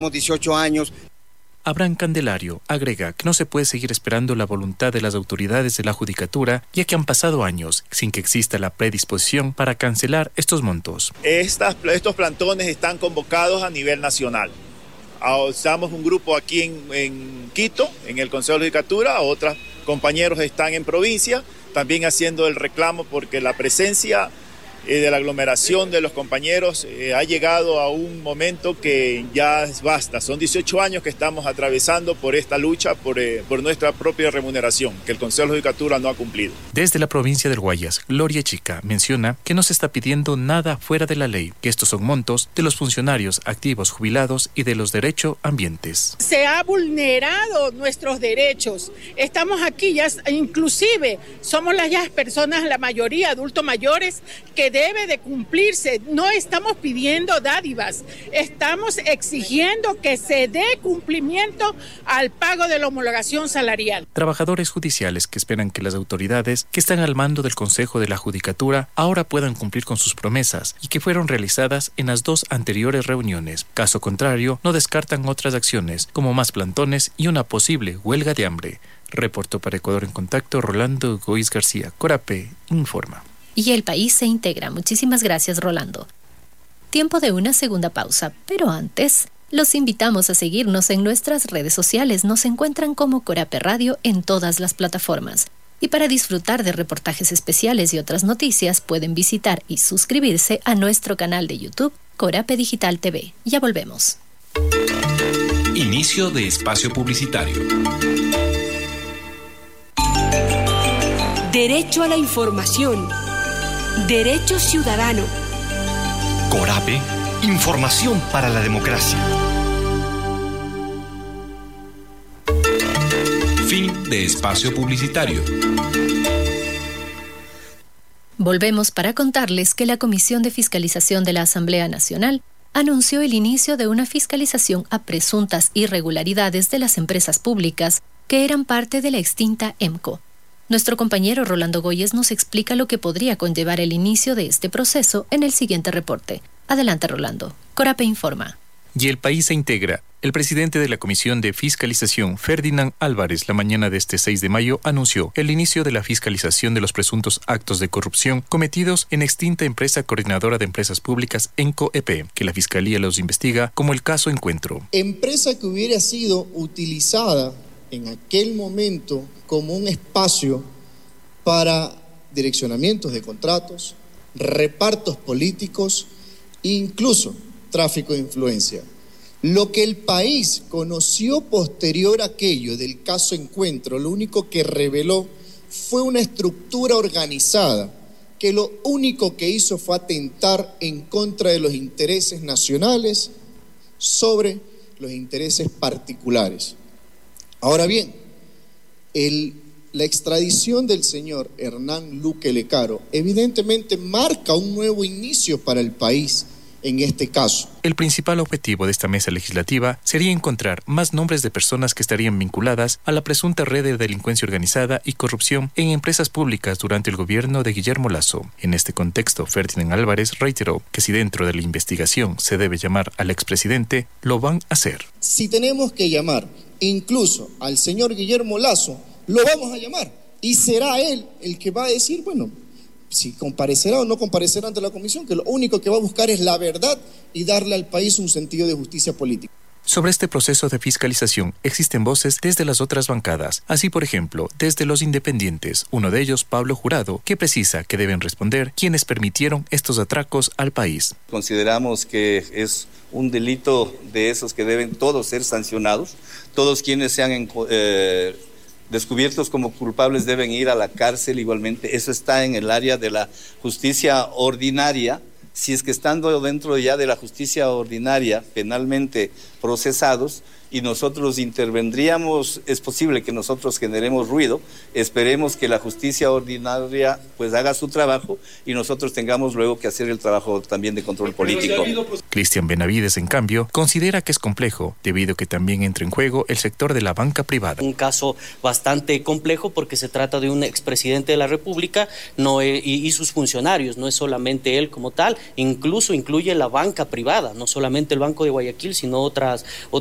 18 años. Abraham Candelario agrega que no se puede seguir esperando la voluntad de las autoridades de la Judicatura, ya que han pasado años sin que exista la predisposición para cancelar estos montos. Estos plantones están convocados a nivel nacional. Estamos un grupo aquí en Quito, en el Consejo de Judicatura, otros compañeros están en provincia, también haciendo el reclamo porque la presencia de la aglomeración de los compañeros ha llegado a un momento que ya basta. Son 18 años que estamos atravesando por esta lucha, por nuestra propia remuneración, que el Consejo de Judicatura no ha cumplido. Desde la provincia del Guayas, Gloria Chica menciona que no se está pidiendo nada fuera de la ley, que estos son montos de los funcionarios activos jubilados y de los derechos ambientes. Se ha vulnerado nuestros derechos. Estamos aquí ya, inclusive somos las personas, la mayoría adultos mayores, que debe de cumplirse. No estamos pidiendo dádivas, estamos exigiendo que se dé cumplimiento al pago de la homologación salarial. Trabajadores judiciales que esperan que las autoridades que están al mando del Consejo de la Judicatura ahora puedan cumplir con sus promesas y que fueron realizadas en las 2 anteriores reuniones. Caso contrario, no descartan otras acciones como más plantones y una posible huelga de hambre. Reportó para Ecuador en Contacto Rolando Goiz García. Corape informa. Y el país se integra. Muchísimas gracias, Rolando. Tiempo de una segunda pausa, pero antes los invitamos a seguirnos en nuestras redes sociales. Nos encuentran como Corape Radio en todas las plataformas. Y para disfrutar de reportajes especiales y otras noticias, pueden visitar y suscribirse a nuestro canal de YouTube, Corape Digital TV. Ya volvemos. Inicio de espacio publicitario. Derecho a la información. Derecho ciudadano. Corape, información para la democracia. Fin de espacio publicitario. Volvemos para contarles que la Comisión de Fiscalización de la Asamblea Nacional anunció el inicio de una fiscalización a presuntas irregularidades de las empresas públicas que eran parte de la extinta EMCO. Nuestro compañero Rolando Goyes nos explica lo que podría conllevar el inicio de este proceso en el siguiente reporte. Adelante, Rolando. Corape informa. Y el país se integra. El presidente de la Comisión de Fiscalización, Ferdinand Álvarez, la mañana de este 6 de mayo, anunció el inicio de la fiscalización de los presuntos actos de corrupción cometidos en extinta empresa coordinadora de empresas públicas, ENCO-EP, que la Fiscalía los investiga como el caso Encuentro. Empresa que hubiera sido utilizada en aquel momento como un espacio para direccionamientos de contratos, repartos políticos, incluso tráfico de influencia. Lo que el país conoció posterior a aquello del caso Encuentro, lo único que reveló fue una estructura organizada que lo único que hizo fue atentar en contra de los intereses nacionales sobre los intereses particulares. Ahora bien, la extradición del señor Hernán Luque Lecaro evidentemente marca un nuevo inicio para el país en este caso. El principal objetivo de esta mesa legislativa sería encontrar más nombres de personas que estarían vinculadas a la presunta red de delincuencia organizada y corrupción en empresas públicas durante el gobierno de Guillermo Lasso. En este contexto, Ferdinand Álvarez reiteró que si dentro de la investigación se debe llamar al expresidente, lo van a hacer. Si tenemos que llamar incluso al señor Guillermo Lasso, lo vamos a llamar y será él el que va a decir, bueno, si comparecerá o no comparecerá ante la comisión, que lo único que va a buscar es la verdad y darle al país un sentido de justicia política. Sobre este proceso de fiscalización existen voces desde las otras bancadas, así por ejemplo, desde los independientes, uno de ellos Pablo Jurado, que precisa que deben responder quienes permitieron estos atracos al país. Consideramos que es un delito de esos que deben todos ser sancionados, todos quienes sean descubiertos como culpables deben ir a la cárcel igualmente. Eso está en el área de la justicia ordinaria. Si es que estando dentro ya de la justicia ordinaria, penalmente procesados, y nosotros intervendríamos, es posible que nosotros generemos ruido, esperemos que la justicia ordinaria pues haga su trabajo y nosotros tengamos luego que hacer el trabajo también de control político. Cristian Benavides, en cambio, considera que es complejo, debido a que también entra en juego el sector de la banca privada. Un caso bastante complejo porque se trata de un expresidente de la República y sus funcionarios, no es solamente él como tal, incluso incluye la banca privada, no solamente el Banco de Guayaquil, sino otras